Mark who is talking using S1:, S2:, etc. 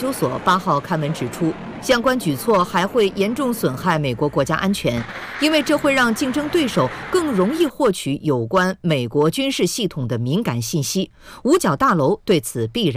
S1: 究所8号刊文指出，相关举措还会严重损害美国国家安全，因为这会让竞争对手更容易获取有关美国军事系统的敏感信息。五角大楼对此必然